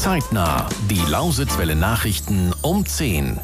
Zeitnah, die Lausitzwelle Nachrichten um 10.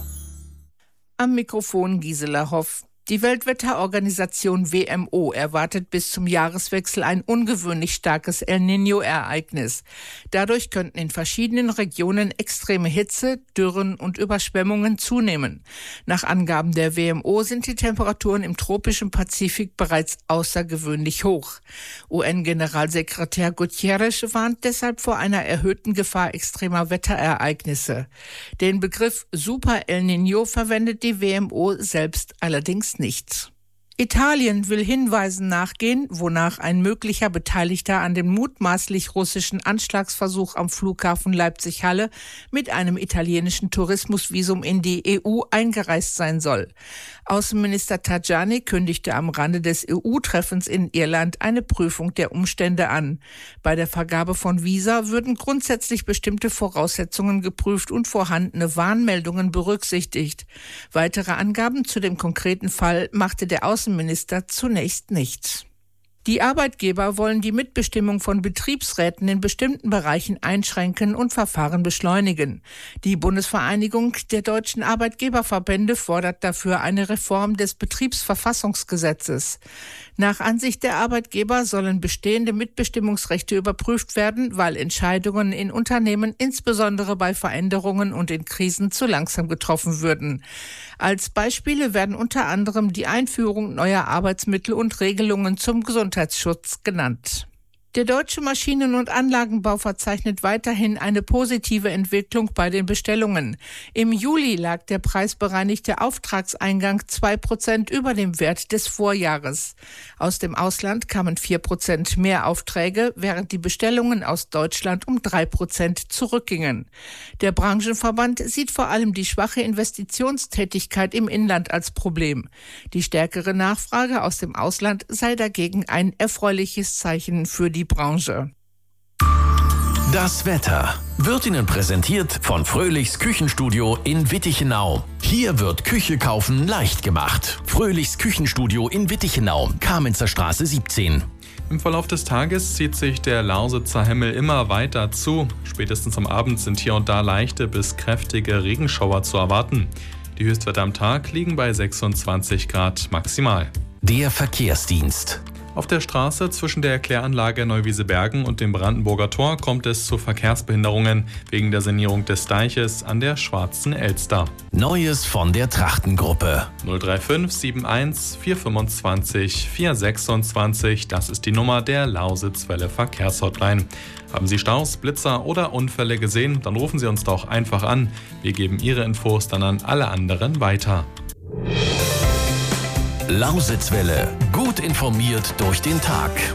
Am Mikrofon Gisela Hoff. Die Weltwetterorganisation WMO erwartet bis zum Jahreswechsel ein ungewöhnlich starkes El Niño-Ereignis. Dadurch könnten in verschiedenen Regionen extreme Hitze, Dürren und Überschwemmungen zunehmen. Nach Angaben der WMO sind die Temperaturen im tropischen Pazifik bereits außergewöhnlich hoch. UN-Generalsekretär Guterres warnt deshalb vor einer erhöhten Gefahr extremer Wetterereignisse. Den Begriff Super El Niño verwendet die WMO selbst allerdings nicht. Italien will Hinweisen nachgehen, wonach ein möglicher Beteiligter an dem mutmaßlich russischen Anschlagsversuch am Flughafen Leipzig-Halle mit einem italienischen Tourismusvisum in die EU eingereist sein soll. Außenminister Tajani kündigte am Rande des EU-Treffens in Irland eine Prüfung der Umstände an. Bei der Vergabe von Visa würden grundsätzlich bestimmte Voraussetzungen geprüft und vorhandene Warnmeldungen berücksichtigt. Weitere Angaben zu dem konkreten Fall machte der Außenminister zunächst nicht. Die Arbeitgeber wollen die Mitbestimmung von Betriebsräten in bestimmten Bereichen einschränken und Verfahren beschleunigen. Die Bundesvereinigung der deutschen Arbeitgeberverbände fordert dafür eine Reform des Betriebsverfassungsgesetzes. Nach Ansicht der Arbeitgeber sollen bestehende Mitbestimmungsrechte überprüft werden, weil Entscheidungen in Unternehmen insbesondere bei Veränderungen und in Krisen zu langsam getroffen würden. Als Beispiele werden unter anderem die Einführung neuer Arbeitsmittel und Regelungen zum Gesundheitsschutz genannt. Der deutsche Maschinen- und Anlagenbau verzeichnet weiterhin eine positive Entwicklung bei den Bestellungen. Im Juli lag der preisbereinigte Auftragseingang 2% über dem Wert des Vorjahres. Aus dem Ausland kamen 4% mehr Aufträge, während die Bestellungen aus Deutschland um 3% zurückgingen. Der Branchenverband sieht vor allem die schwache Investitionstätigkeit im Inland als Problem. Die stärkere Nachfrage aus dem Ausland sei dagegen ein erfreuliches Zeichen für die Branche. Das Wetter wird Ihnen präsentiert von Fröhlichs Küchenstudio in Wittichenau. Hier wird Küche kaufen leicht gemacht. Fröhlichs Küchenstudio in Wittichenau, Kamenzer Straße 17. Im Verlauf des Tages zieht sich der Lausitzer Himmel immer weiter zu. Spätestens am Abend sind hier und da leichte bis kräftige Regenschauer zu erwarten. Die Höchstwerte am Tag liegen bei 26 Grad maximal. Der Verkehrsdienst. Auf der Straße zwischen der Kläranlage Neuwiese-Bergen und dem Brandenburger Tor kommt es zu Verkehrsbehinderungen wegen der Sanierung des Deiches an der Schwarzen Elster. Neues von der Trachtengruppe. 035 71 425 426, das ist die Nummer der Lausitzwelle Verkehrshotline. Haben Sie Staus, Blitzer oder Unfälle gesehen, dann rufen Sie uns doch einfach an. Wir geben Ihre Infos dann an alle anderen weiter. Lausitzwelle. Gut informiert durch den Tag.